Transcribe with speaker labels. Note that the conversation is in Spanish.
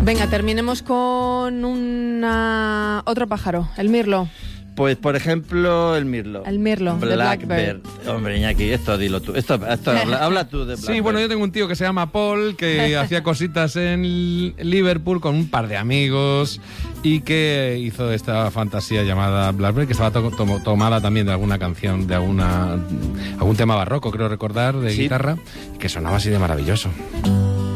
Speaker 1: Venga, terminemos con otro pájaro, el mirlo.
Speaker 2: Pues, por ejemplo, el mirlo.
Speaker 1: El mirlo, de Blackbird.
Speaker 2: Hombre, Iñaki, esto dilo tú. Habla tú de Blackbird.
Speaker 3: Sí, bueno, yo tengo un tío que se llama Paul, que hacía cositas en Liverpool con un par de amigos y que hizo esta fantasía llamada Blackbird, que estaba tomada también de alguna canción, de algún tema barroco, creo recordar, de guitarra, que sonaba así de maravilloso.